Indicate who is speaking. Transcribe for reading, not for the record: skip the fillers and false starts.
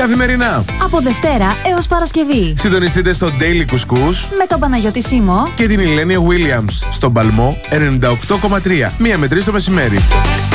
Speaker 1: Καθημερινά.
Speaker 2: Από Δευτέρα έως Παρασκευή.
Speaker 1: Συντονιστείτε στο Daily Κουσκούς
Speaker 2: με τον Παναγιώτη Σίμω
Speaker 1: και την Ηλένια Williams στον Παλμό 98,3. 1 με 3 το μεσημέρι.